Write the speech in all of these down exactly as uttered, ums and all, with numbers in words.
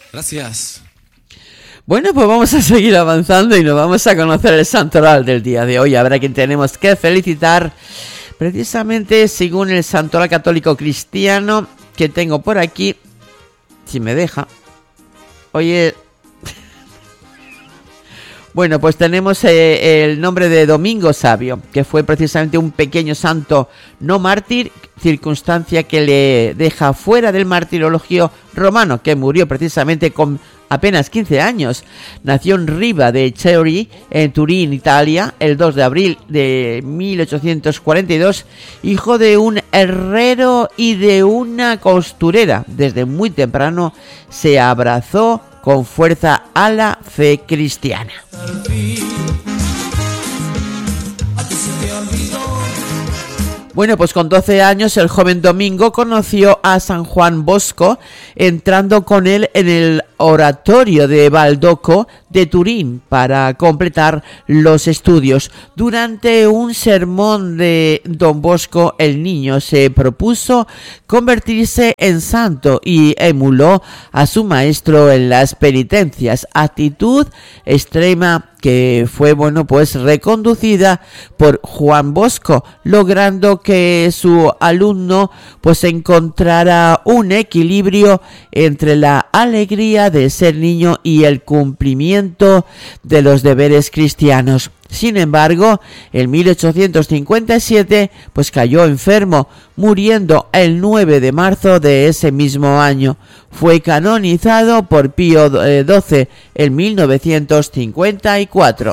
Gracias. Bueno, pues vamos a seguir avanzando y nos vamos a conocer el santoral del día de hoy. Habrá quien tenemos que felicitar, precisamente según el santoral católico cristiano que tengo por aquí, si me deja. Oye, bueno, pues tenemos eh, el nombre de Domingo Sabio, que fue precisamente un pequeño santo no mártir, circunstancia que le deja fuera del martirologio romano, que murió precisamente con apenas quince años. Nació en Riva de Chieri, en Turín, Italia, el dos de abril de mil ochocientos cuarenta y dos, hijo de un herrero y de una costurera. Desde muy temprano se abrazó con fuerza a la fe cristiana. Bueno, pues con doce años el joven Domingo conoció a San Juan Bosco, entrando con él en el oratorio de Baldoco de Turín para completar los estudios. Durante un sermón de Don Bosco, el niño se propuso convertirse en santo y emuló a su maestro en las penitencias, actitud extrema que fue, bueno, pues reconducida por Juan Bosco, logrando que su alumno pues encontrara un equilibrio entre la alegría de ser niño y el cumplimiento de los deberes cristianos. Sin embargo, en mil ochocientos cincuenta y siete pues cayó enfermo, muriendo el nueve de marzo de ese mismo año. Fue canonizado por Pío doce en mil novecientos cincuenta y cuatro.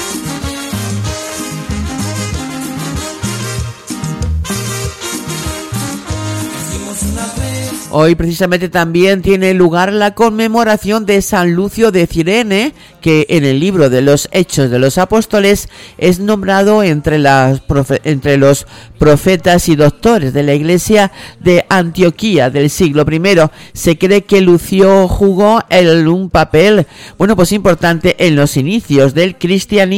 Hoy precisamente también tiene lugar la conmemoración de San Lucio de Cirene, que en el libro de los Hechos de los Apóstoles es nombrado entre, las profe- entre los profetas y doctores de la Iglesia de Antioquía del siglo primero. Se cree que Lucio jugó el, un papel, bueno, pues importante en los inicios del cristianismo